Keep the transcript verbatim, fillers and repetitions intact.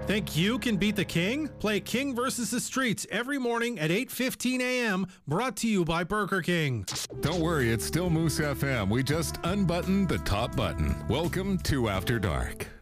Think you can beat the king? Play King versus the Streets every morning at eight fifteen a.m. Brought to you by Burger King. Don't worry, it's still Moose F M. We just unbuttoned the top button. Welcome to After Dark.